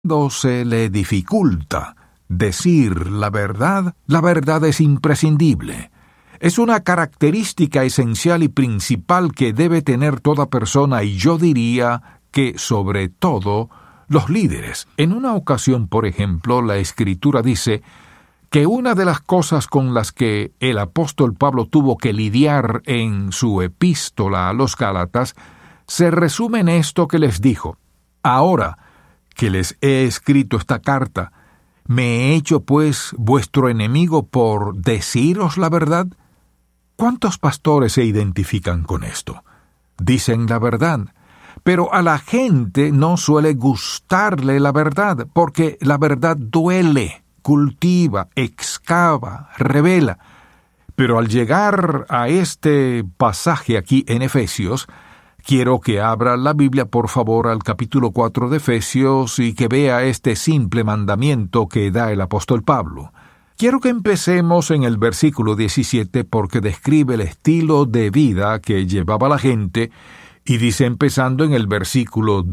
se le dificulta decir la verdad es imprescindible. Es una característica esencial y principal que debe tener toda persona, y yo diría que sobre todo los líderes. En una ocasión, por ejemplo, la Escritura dice que una de las cosas con las que el apóstol Pablo tuvo que lidiar en su epístola a los Gálatas se resume en esto que les dijo: ahora que les he escrito esta carta, ¿me he hecho pues vuestro enemigo por deciros la verdad? ¿Cuántos pastores se identifican con esto? Dicen la verdad, pero a la gente no suele gustarle la verdad, porque la verdad duele, cultiva, excava, revela. Pero al llegar a este pasaje aquí en Efesios, quiero que abra la Biblia, por favor, al capítulo 4 de Efesios y que vea este simple mandamiento que da el apóstol Pablo. Quiero que empecemos en el versículo 17 porque describe el estilo de vida que llevaba la gente, y dice, empezando en el versículo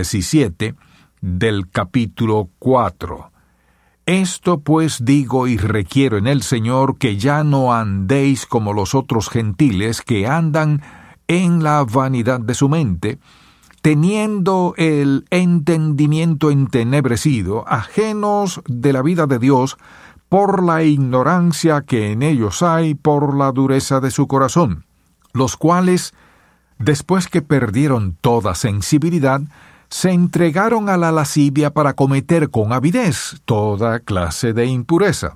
17 del capítulo 4. Esto pues digo y requiero en el Señor, que ya no andéis como los otros gentiles que andan en la vanidad de su mente, teniendo el entendimiento entenebrecido, ajenos de la vida de Dios, por la ignorancia que en ellos hay, por la dureza de su corazón, los cuales, después que perdieron toda sensibilidad, se entregaron a la lascivia para cometer con avidez toda clase de impureza.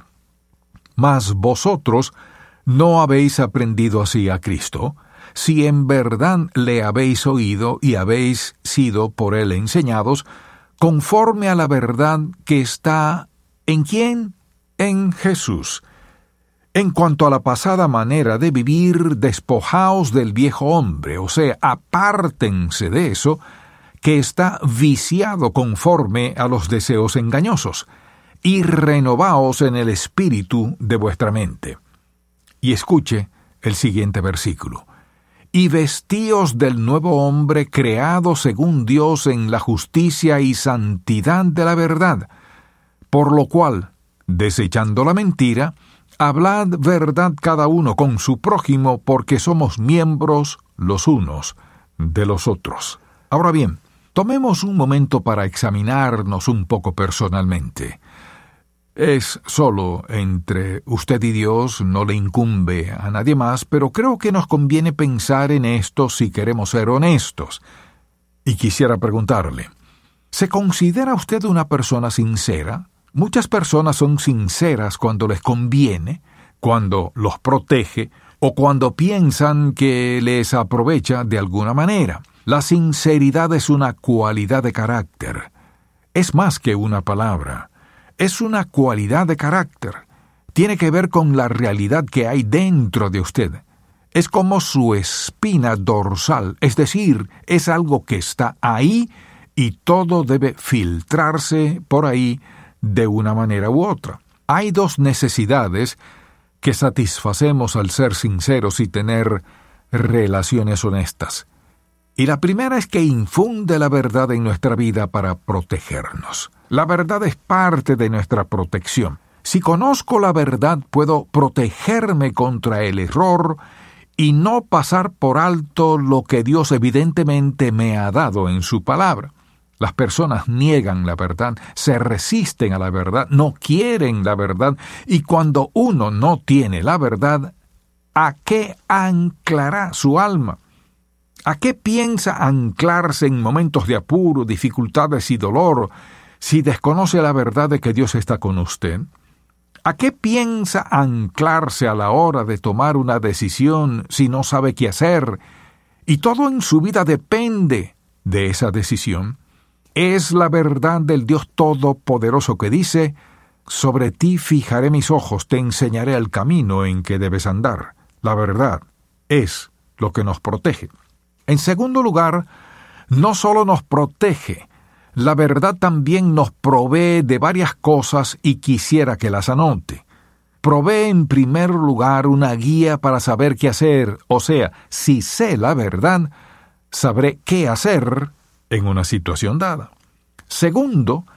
Mas vosotros no habéis aprendido así a Cristo, si en verdad le habéis oído y habéis sido por él enseñados, conforme a la verdad que está ¿en quién? En Jesús. En cuanto a la pasada manera de vivir, despojaos del viejo hombre, o sea, apártense de eso, que está viciado conforme a los deseos engañosos, y renovaos en el espíritu de vuestra mente. Y escuche el siguiente versículo. Y vestíos del nuevo hombre creado según Dios en la justicia y santidad de la verdad, por lo cual, desechando la mentira, hablad verdad cada uno con su prójimo, porque somos miembros los unos de los otros. Ahora bien, tomemos un momento para examinarnos un poco personalmente. Es solo entre usted y Dios, no le incumbe a nadie más, pero creo que nos conviene pensar en esto si queremos ser honestos. Y quisiera preguntarle, ¿se considera usted una persona sincera? Muchas personas son sinceras cuando les conviene, cuando los protege o cuando piensan que les aprovecha de alguna manera. La sinceridad es una cualidad de carácter. Es más que una palabra. Es una cualidad de carácter. Tiene que ver con la realidad que hay dentro de usted. Es como su espina dorsal, es decir, es algo que está ahí y todo debe filtrarse por ahí de una manera u otra. Hay dos necesidades que satisfacemos al ser sinceros y tener relaciones honestas. Y la primera es que infunde la verdad en nuestra vida para protegernos. La verdad es parte de nuestra protección. Si conozco la verdad, puedo protegerme contra el error y no pasar por alto lo que Dios evidentemente me ha dado en su palabra. Las personas niegan la verdad, se resisten a la verdad, no quieren la verdad, y cuando uno no tiene la verdad, ¿a qué anclará su alma? ¿A qué piensa anclarse en momentos de apuro, dificultades y dolor, si desconoce la verdad de que Dios está con usted? ¿A qué piensa anclarse a la hora de tomar una decisión si no sabe qué hacer? Y todo en su vida depende de esa decisión. Es la verdad del Dios Todopoderoso que dice, sobre ti fijaré mis ojos, te enseñaré el camino en que debes andar. La verdad es lo que nos protege. En segundo lugar, no solo nos protege, la verdad también nos provee de varias cosas y quisiera que las anote. Provee en primer lugar una guía para saber qué hacer, o sea, si sé la verdad, sabré qué hacer en una situación dada. Segundo,